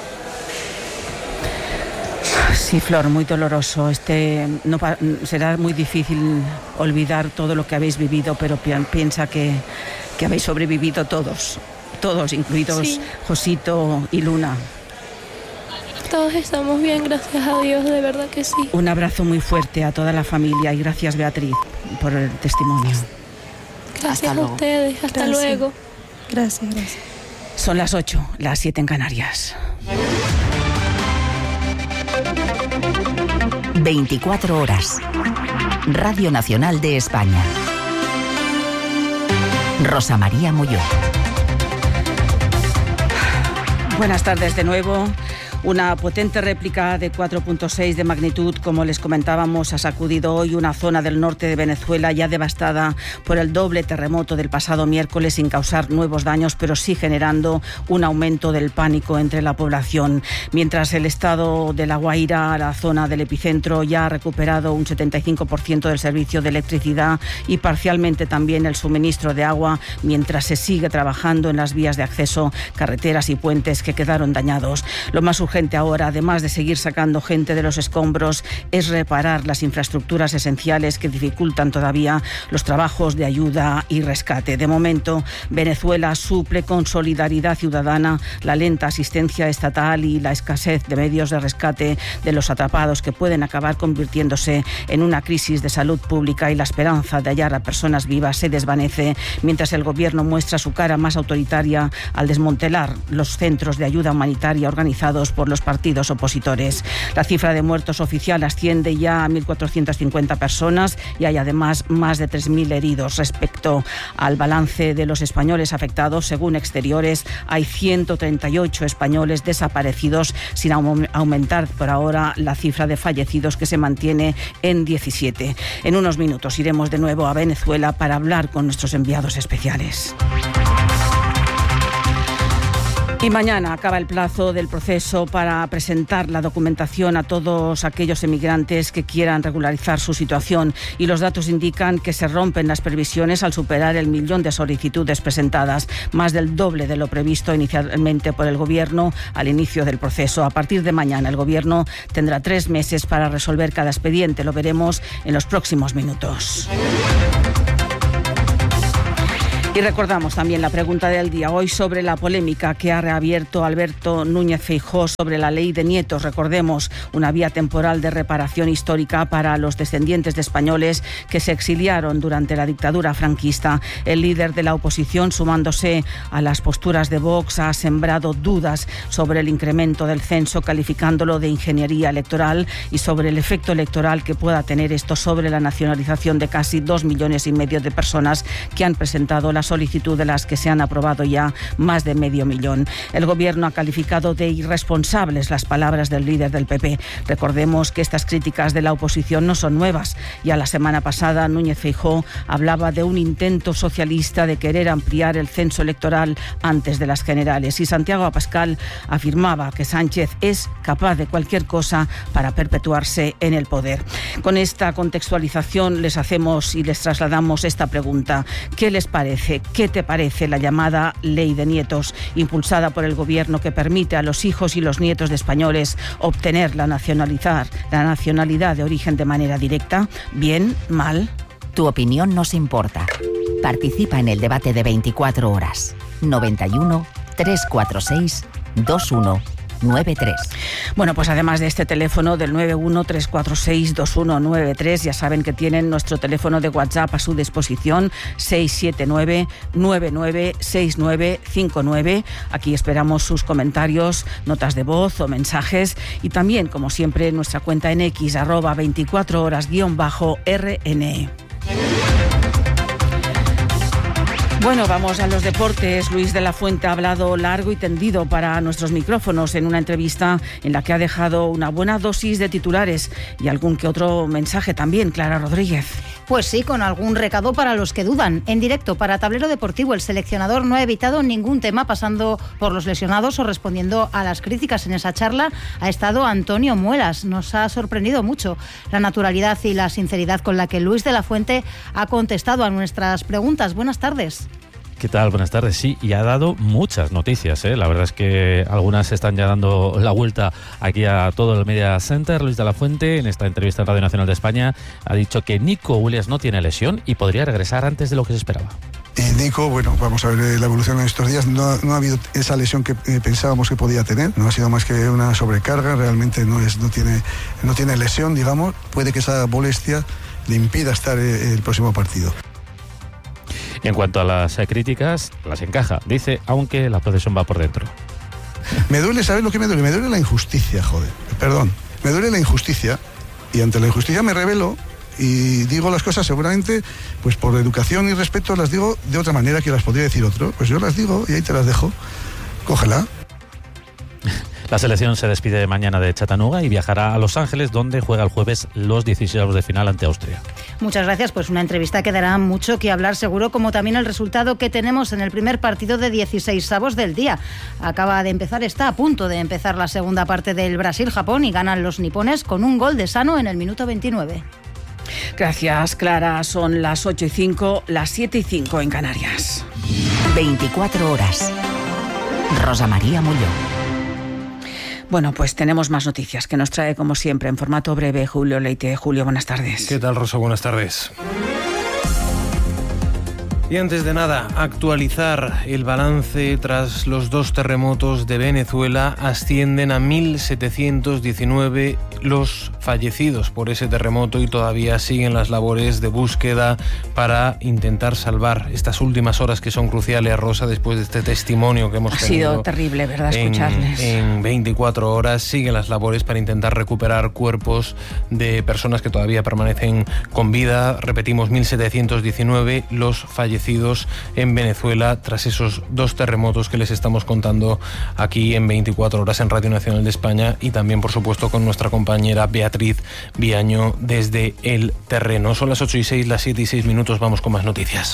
Sí, Flor, muy doloroso. Este no será muy difícil olvidar todo lo que habéis vivido, pero piensa que, que habéis sobrevivido todos, todos, incluidos sí. Josito y Luna. Todos estamos bien, gracias a Dios, de verdad que sí. Un abrazo muy fuerte a toda la familia y gracias, Beatriz, por el testimonio. Gracias a ustedes, hasta gracias. luego. Gracias, gracias. Son las ocho, las siete en Canarias. veinticuatro horas. Radio Nacional de España. Rosa María Molló. Buenas tardes de nuevo. Una potente réplica de cuatro punto seis de magnitud, como les comentábamos, ha sacudido hoy una zona del norte de Venezuela ya devastada por el doble terremoto del pasado miércoles sin causar nuevos daños, pero sí generando un aumento del pánico entre la población. Mientras el estado de La Guaira, la zona del epicentro, ya ha recuperado un setenta y cinco por ciento del servicio de electricidad y parcialmente también el suministro de agua, mientras se sigue trabajando en las vías de acceso, carreteras y puentes que quedaron dañados. Lo más urgente ahora, además de seguir sacando gente de los escombros, es reparar las infraestructuras esenciales que dificultan todavía los trabajos de ayuda y rescate. De momento, Venezuela suple con solidaridad ciudadana la lenta asistencia estatal y la escasez de medios de rescate de los atrapados, que pueden acabar convirtiéndose en una crisis de salud pública, y la esperanza de hallar a personas vivas se desvanece mientras el gobierno muestra su cara más autoritaria al desmantelar los centros de ayuda humanitaria organizados por los partidos opositores. La cifra de muertos oficial asciende ya a mil cuatrocientas cincuenta personas y hay además más de tres mil heridos. Respecto al balance de los españoles afectados, según Exteriores, hay ciento treinta y ocho españoles desaparecidos, sin aumentar por ahora la cifra de fallecidos, que se mantiene en diecisiete. En unos minutos iremos de nuevo a Venezuela para hablar con nuestros enviados especiales. Y mañana acaba el plazo del proceso para presentar la documentación a todos aquellos emigrantes que quieran regularizar su situación, y los datos indican que se rompen las previsiones al superar el millón de solicitudes presentadas, más del doble de lo previsto inicialmente por el Gobierno al inicio del proceso. A partir de mañana el Gobierno tendrá tres meses para resolver cada expediente. Lo veremos en los próximos minutos. Y recordamos también la pregunta del día hoy sobre la polémica que ha reabierto Alberto Núñez Feijóo sobre la ley de nietos. Recordemos, una vía temporal de reparación histórica para los descendientes de españoles que se exiliaron durante la dictadura franquista. El líder de la oposición, sumándose a las posturas de Vox, ha sembrado dudas sobre el incremento del censo, calificándolo de ingeniería electoral, y sobre el efecto electoral que pueda tener esto sobre la nacionalización de casi dos millones y medio de personas que han presentado la solicitud, de las que se han aprobado ya más de medio millón. El Gobierno ha calificado de irresponsables las palabras del líder del P P. Recordemos que estas críticas de la oposición no son nuevas. Ya la semana pasada Núñez Feijóo hablaba de un intento socialista de querer ampliar el censo electoral antes de las generales, y Santiago Abascal afirmaba que Sánchez es capaz de cualquier cosa para perpetuarse en el poder. Con esta contextualización les hacemos y les trasladamos esta pregunta: ¿qué les parece? ¿Qué te parece la llamada ley de nietos, impulsada por el Gobierno, que permite a los hijos y los nietos de españoles obtener la nacionalidad, la nacionalidad de origen de manera directa? ¿Bien? ¿Mal? Tu opinión nos importa. Participa en el debate de veinticuatro horas. noventa y uno, trescientos cuarenta y seis, veintiuno noventa y tres. Bueno, pues además de este teléfono del nueve uno, tres cuatro seis, dos uno nueve tres, ya saben que tienen nuestro teléfono de WhatsApp a su disposición, seis siete nueve, nueve nueve seis nueve cinco nueve. Aquí esperamos sus comentarios, notas de voz o mensajes, y también, como siempre, nuestra cuenta en X, arroba veinticuatro horas guión bajo R N E. Bueno, vamos a los deportes. Luis de la Fuente ha hablado largo y tendido para nuestros micrófonos en una entrevista en la que ha dejado una buena dosis de titulares y algún que otro mensaje también. Clara Rodríguez. Pues sí, con algún recado para los que dudan. En directo para Tablero Deportivo, el seleccionador no ha evitado ningún tema, pasando por los lesionados o respondiendo a las críticas. En esa charla ha estado Antonio Muelas. Nos ha sorprendido mucho la naturalidad y la sinceridad con la que Luis de la Fuente ha contestado a nuestras preguntas. Buenas tardes. ¿Qué tal? Buenas tardes. Sí, y ha dado muchas noticias, ¿eh? La verdad es que algunas están ya dando la vuelta aquí a todo el Media Center. Luis de la Fuente, en esta entrevista en Radio Nacional de España, ha dicho que Nico Williams no tiene lesión y podría regresar antes de lo que se esperaba. Y Nico, bueno, vamos a ver la evolución en estos días. No, no ha habido esa lesión que eh, pensábamos que podía tener. No ha sido más que una sobrecarga. Realmente no es, no tiene, no tiene lesión, digamos. Puede que esa molestia le impida estar eh, el próximo partido. Y en cuanto a las eh, críticas, las encaja, dice, aunque la procesión va por dentro. Me duele, ¿sabes lo que me duele? Me duele la injusticia, joder. Perdón, me duele la injusticia. Y ante la injusticia me rebelo y digo las cosas seguramente, pues por educación y respeto las digo de otra manera que las podría decir otro. Pues yo las digo y ahí te las dejo. Cógela. La selección se despide mañana de Chattanooga y viajará a Los Ángeles, donde juega el jueves los dieciséis de final ante Austria. Muchas gracias, pues una entrevista que dará mucho que hablar seguro, como también el resultado que tenemos en el primer partido de dieciseisavos del día. Acaba de empezar, está a punto de empezar la segunda parte del Brasil-Japón y ganan los nipones con un gol de Sano en el minuto veintinueve. Gracias, Clara. Son las ocho y cinco, las siete y cinco en Canarias. veinticuatro horas. Rosa María Mulló. Bueno, pues tenemos más noticias que nos trae, como siempre, en formato breve, Julio Leite. Julio, buenas tardes. ¿Qué tal, Rosa? Buenas tardes. Y antes de nada, actualizar el balance tras los dos terremotos de Venezuela. Ascienden a mil setecientos diecinueve los fallecidos por ese terremoto y todavía siguen las labores de búsqueda para intentar salvar estas últimas horas que son cruciales, Rosa, después de este testimonio que hemos ha tenido. Ha sido terrible, ¿verdad?, escucharles. En, en veinticuatro horas siguen las labores para intentar recuperar cuerpos de personas que todavía permanecen con vida. Repetimos, mil setecientos diecinueve los fallecidos en Venezuela tras esos dos terremotos que les estamos contando aquí en veinticuatro horas en Radio Nacional de España, y también, por supuesto, con nuestra compañera Beatriz Viaño desde el terreno. Son las ocho y seis, las siete y seis minutos. Vamos con más noticias.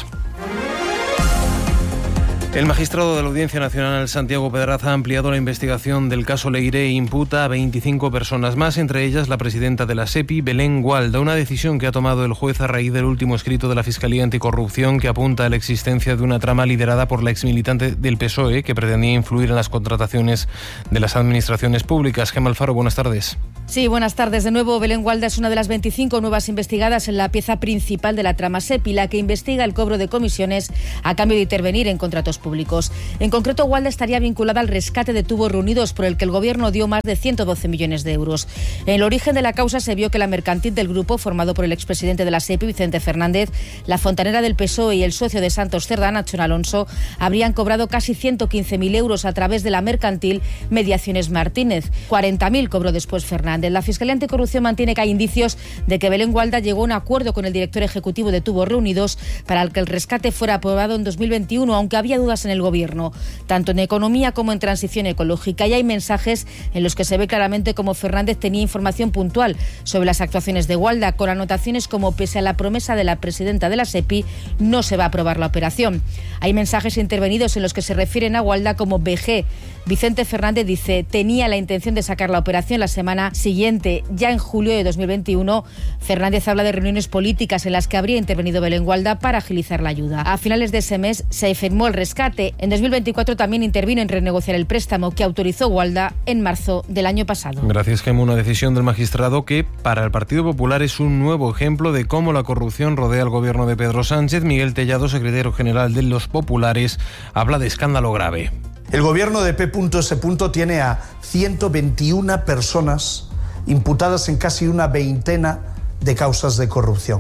El magistrado de la Audiencia Nacional, Santiago Pedraza, ha ampliado la investigación del caso Leire e imputa a veinticinco personas más, entre ellas la presidenta de la SEPI, Belén Gualda, una decisión que ha tomado el juez a raíz del último escrito de la Fiscalía Anticorrupción que apunta a la existencia de una trama liderada por la exmilitante del P S O E que pretendía influir en las contrataciones de las administraciones públicas. Gemma Alfaro, buenas tardes. Sí, buenas tardes. De nuevo, Belén Gualda es una de las veinticinco nuevas investigadas en la pieza principal de la trama SEPI, la que investiga el cobro de comisiones a cambio de intervenir en contratos públicos. En concreto, Gualda estaría vinculada al rescate de tubos reunidos por el que el Gobierno dio más de ciento doce millones de euros. En el origen de la causa se vio que la mercantil del grupo, formado por el expresidente de la SEPI, Vicente Fernández, la fontanera del P S O E y el socio de Santos Cerdá, Nacho Alonso, habrían cobrado casi ciento quince mil euros a través de la mercantil Mediaciones Martínez. cuarenta mil cobró después Fernández. La Fiscalía Anticorrupción mantiene que hay indicios de que Belén Gualda llegó a un acuerdo con el director ejecutivo de Tubos Reunidos para el que el rescate fuera aprobado en dos mil veintiuno, aunque había dudas en el Gobierno, tanto en economía como en transición ecológica. Y hay mensajes en los que se ve claramente cómo Fernández tenía información puntual sobre las actuaciones de Gualda, con anotaciones como: pese a la promesa de la presidenta de la SEPI, no se va a aprobar la operación. Hay mensajes intervenidos en los que se refieren a Gualda como B G. Vicente Fernández dice: tenía la intención de sacar la operación la semana siguiente, ya en julio de dos mil veintiuno. Fernández habla de reuniones políticas en las que habría intervenido Belén Gualda para agilizar la ayuda. A finales de ese mes se firmó el rescate. En dos mil veinticuatro también intervino en renegociar el préstamo que autorizó Gualda en marzo del año pasado. Gracias, Gemma. Una decisión del magistrado que para el Partido Popular es un nuevo ejemplo de cómo la corrupción rodea al gobierno de Pedro Sánchez. Miguel Tellado, secretario general de los Populares, habla de escándalo grave. El gobierno de P S tiene a ciento veintiuna personas imputadas en casi una veintena de causas de corrupción.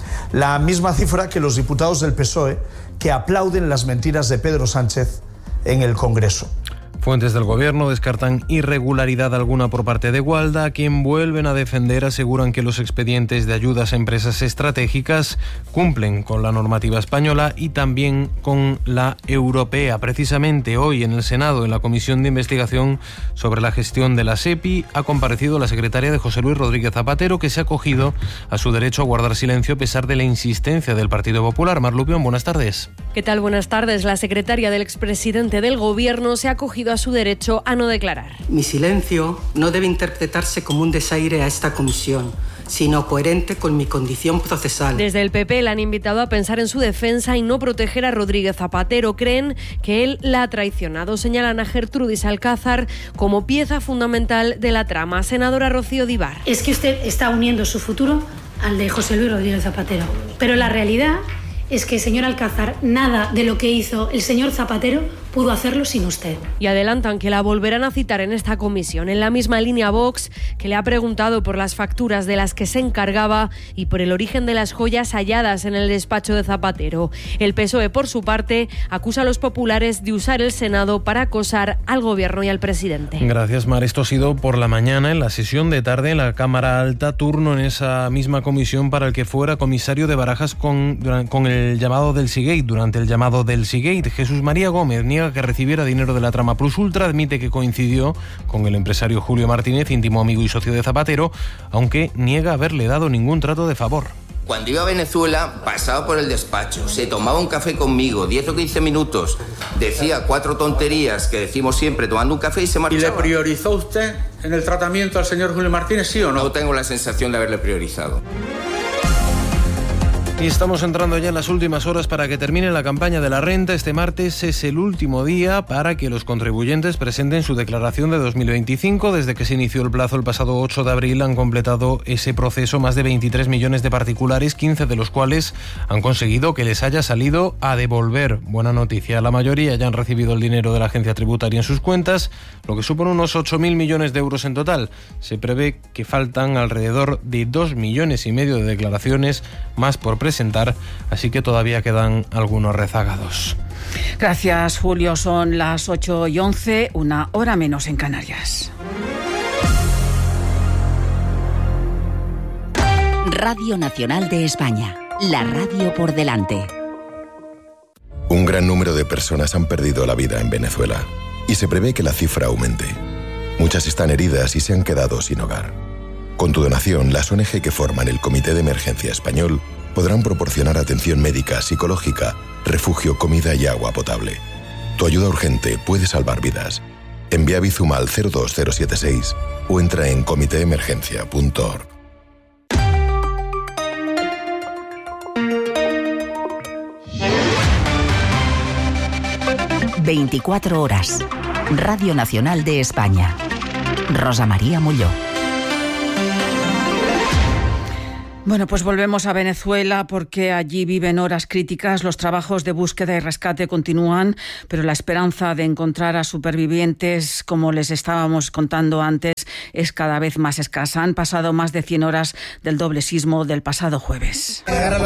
La misma cifra que los diputados del P S O E que aplauden las mentiras de Pedro Sánchez en el Congreso. Fuentes del gobierno descartan irregularidad alguna por parte de Gualda, a quien vuelven a defender. Aseguran que los expedientes de ayudas a empresas estratégicas cumplen con la normativa española y también con la europea. Precisamente hoy en el Senado, en la Comisión de Investigación sobre la gestión de la SEPI, ha comparecido la secretaria de José Luis Rodríguez Zapatero, que se ha acogido a su derecho a guardar silencio a pesar de la insistencia del Partido Popular. Mar Lupión, buenas tardes. ¿Qué tal? Buenas tardes. La secretaria del expresidente del Gobierno se ha acogido a su derecho a no declarar. Mi silencio no debe interpretarse como un desaire a esta comisión, sino coherente con mi condición procesal. Desde el P P le han invitado a pensar en su defensa y no proteger a Rodríguez Zapatero. Creen que él la ha traicionado. Señalan a Gertrudis Alcázar como pieza fundamental de la trama. Senadora Rocío Dibar. Es que usted está uniendo su futuro al de José Luis Rodríguez Zapatero. Pero la realidad es que, señor Alcázar, nada de lo que hizo el señor Zapatero pudo hacerlo sin usted. Y adelantan que la volverán a citar en esta comisión. En la misma línea Vox, que le ha preguntado por las facturas de las que se encargaba y por el origen de las joyas halladas en el despacho de Zapatero. El P S O E, por su parte, acusa a los populares de usar el Senado para acosar al Gobierno y al presidente. Gracias, Mar. Esto ha sido por la mañana. En la sesión de tarde en la Cámara Alta, turno en esa misma comisión para el que fuera comisario de Barajas con, con el llamado del Seagate. Durante el llamado del Seagate, Jesús María Gómez niega que recibiera dinero de la trama Plus Ultra, admite que coincidió con el empresario Julio Martínez, íntimo amigo y socio de Zapatero, aunque niega haberle dado ningún trato de favor. Cuando iba a Venezuela, pasaba por el despacho, se tomaba un café conmigo, diez o quince minutos, decía cuatro tonterías que decimos siempre tomando un café y se marchaba. ¿Y le priorizó usted en el tratamiento al señor Julio Martínez, sí o no? No tengo la sensación de haberle priorizado. Y estamos entrando ya en las últimas horas para que termine la campaña de la renta. Este martes es el último día para que los contribuyentes presenten su declaración de dos mil veinticinco. Desde que se inició el plazo el pasado ocho de abril han completado ese proceso más de veintitrés millones de particulares, quince de los cuales han conseguido que les haya salido a devolver. Buena noticia, la mayoría ya han recibido el dinero de la agencia tributaria en sus cuentas, lo que supone unos ocho mil millones de euros en total. Se prevé que faltan alrededor de dos millones y medio de declaraciones más por presentar. presentar, así que todavía quedan algunos rezagados. Gracias, Julio. Son las ocho y once, una hora menos en Canarias. Radio Nacional de España, la radio por delante. Un gran número de personas han perdido la vida en Venezuela y se prevé que la cifra aumente. Muchas están heridas y se han quedado sin hogar. Con tu donación, las O N G que forman el Comité de Emergencia Español podrán proporcionar atención médica, psicológica, refugio, comida y agua potable. Tu ayuda urgente puede salvar vidas. Envía Bizum al cero dos cero siete seis o entra en comité emergencia punto org. veinticuatro horas. Radio Nacional de España. Rosa María Mulló. Bueno, pues volvemos a Venezuela porque allí viven horas críticas. Los trabajos de búsqueda y rescate continúan, pero la esperanza de encontrar a supervivientes, como les estábamos contando antes, es cada vez más escasa. Han pasado más de cien horas del doble sismo del pasado jueves.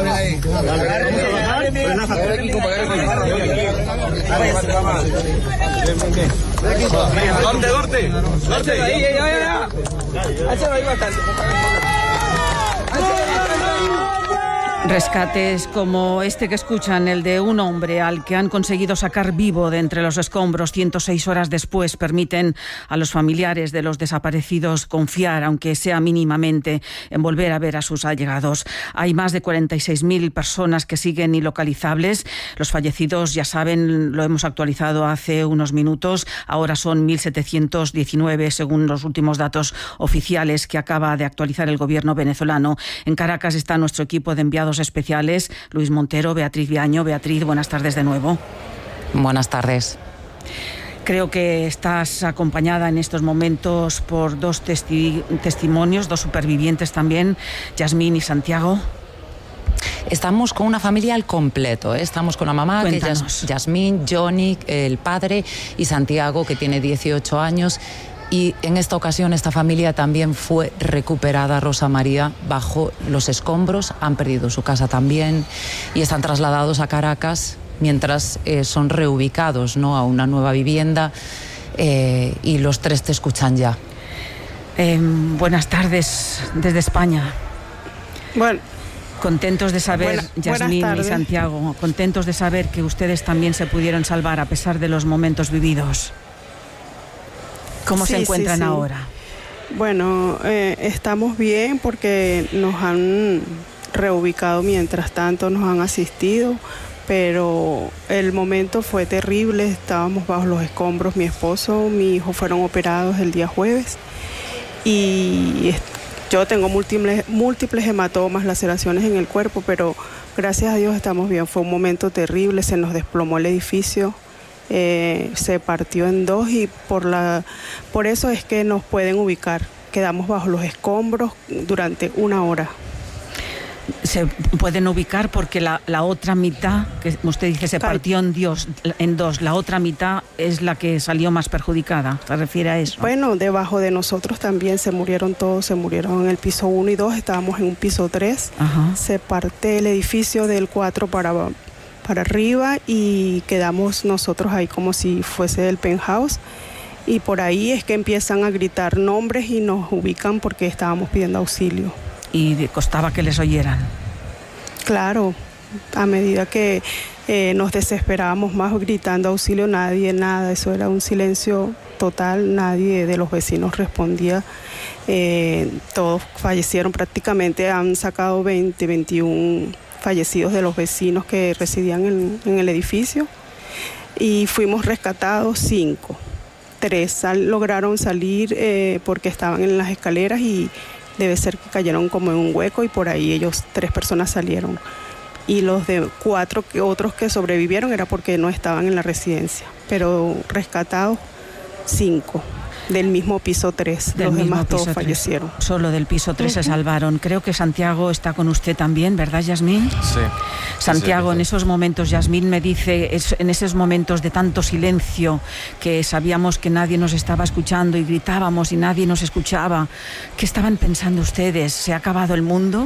¡Norte, norte! ¡Norte! ¡Ahí, ahí, ahí! ¡Ahí bastante! Rescates como este que escuchan, el de un hombre al que han conseguido sacar vivo de entre los escombros ciento seis horas después, permiten a los familiares de los desaparecidos confiar, aunque sea mínimamente, en volver a ver a sus allegados. Hay más de cuarenta y seis mil personas que siguen ilocalizables. Los fallecidos, ya saben, lo hemos actualizado hace unos minutos, ahora son mil setecientos diecinueve según los últimos datos oficiales que acaba de actualizar el gobierno venezolano. En Caracas está nuestro equipo de enviados especiales, Luis Montero, Beatriz Viaño. Beatriz, buenas tardes de nuevo. Buenas tardes. Creo que estás acompañada en estos momentos por dos testi- testimonios, dos supervivientes también, Yasmín y Santiago. Estamos con una familia al completo, ¿eh? Estamos con la mamá, Cuéntanos. que es Yasmín, Johnny, el padre, y Santiago, que tiene dieciocho años. Y en esta ocasión esta familia también fue recuperada, Rosa María, bajo los escombros. Han perdido su casa también y están trasladados a Caracas mientras eh, son reubicados, ¿no?, a una nueva vivienda. eh, y los tres te escuchan ya. Eh, buenas tardes desde España. Bueno, contentos de saber, buena, Yasmín y Santiago, contentos de saber que ustedes también se pudieron salvar a pesar de los momentos vividos. ¿Cómo sí, se encuentran sí, sí. ahora? Bueno, eh, estamos bien porque nos han reubicado mientras tanto, nos han asistido, pero el momento fue terrible, estábamos bajo los escombros, mi esposo, mi hijo fueron operados el día jueves y yo tengo múltiples, múltiples hematomas, laceraciones en el cuerpo, pero gracias a Dios estamos bien. Fue un momento terrible, se nos desplomó el edificio, eh, se partió en dos y por, la, por eso es que nos pueden ubicar. Quedamos bajo los escombros durante una hora. Se pueden ubicar porque la, la otra mitad, que usted dice se partió en, Dios, en dos, la otra mitad es la que salió más perjudicada, ¿se refiere a eso? Bueno, debajo de nosotros también se murieron todos, se murieron en el piso uno y dos, estábamos en un piso tres, Ajá. Se parte el edificio del cuatro para, para arriba y quedamos nosotros ahí como si fuese el penthouse. Y por ahí es que empiezan a gritar nombres y nos ubican porque estábamos pidiendo auxilio. Y costaba que les oyeran. Claro, a medida que eh, nos desesperábamos más gritando auxilio, nadie, nada, eso era un silencio total, nadie de los vecinos respondía. Eh, todos fallecieron prácticamente, han sacado veinte, veintiún fallecidos de los vecinos que residían en, en el edificio y fuimos rescatados cinco. Tres sal, lograron salir eh, porque estaban en las escaleras y debe ser que cayeron como en un hueco y por ahí ellos, tres personas salieron. Y los de cuatro que, otros que sobrevivieron era porque no estaban en la residencia, pero rescatados cinco del mismo piso tres, Del los mismo demás piso todos tres. fallecieron. Solo del piso tres uh-huh. se salvaron. Creo que Santiago está con usted también, ¿verdad, Yasmín? Sí. Santiago, sí, sí, en esos momentos, Yasmín me dice, es, en esos momentos de tanto silencio, que sabíamos que nadie nos estaba escuchando y gritábamos y nadie nos escuchaba, ¿qué estaban pensando ustedes? ¿Se ha acabado el mundo?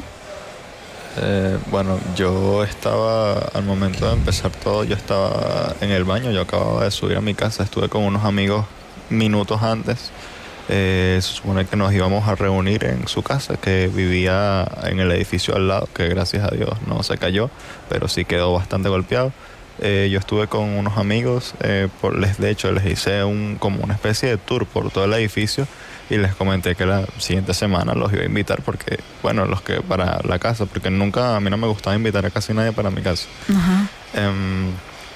Eh, bueno, yo estaba, al momento de empezar todo, yo estaba en el baño, yo acababa de subir a mi casa, estuve con unos amigos minutos antes. Eh, se supone que nos íbamos a reunir en su casa, que vivía en el edificio al lado, que gracias a Dios no se cayó, pero sí quedó bastante golpeado. Eh, yo estuve con unos amigos, eh, por, les, de hecho les hice un, como una especie de tour por todo el edificio y les comenté que la siguiente semana los iba a invitar porque, bueno, los que para la casa, porque nunca, a mí no me gustaba invitar a casi nadie para mi casa. Uh-huh. Um,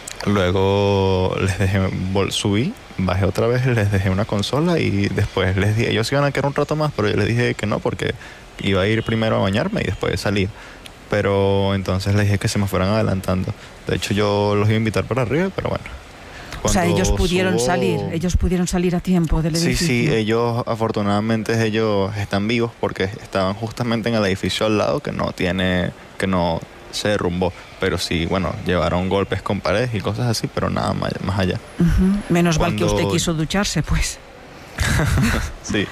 luego les dejé, subí, bajé otra vez, les dejé una consola y después les dije, ellos iban a quedar un rato más, pero yo les dije que no porque iba a ir primero a bañarme y después salir. Pero entonces les dije que se me fueran adelantando. De hecho, yo los iba a invitar para arriba, pero bueno. O sea, ellos pudieron subo... salir, ellos pudieron salir a tiempo del edificio. Sí, sí, ellos, afortunadamente, ellos están vivos porque estaban justamente en el edificio al lado que no tiene, que no se derrumbó. Pero sí, bueno, llevaron golpes con paredes y cosas así, pero nada más, más allá. Uh-huh. Menos Cuando... mal que usted quiso ducharse, pues. Sí,